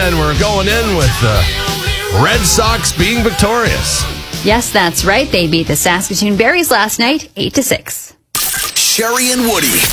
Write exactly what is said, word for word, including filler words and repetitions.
and we're going in with the Red Sox being victorious. Yes, that's right. They beat the Saskatoon Berries last night, eight to six. Sherry and Woody.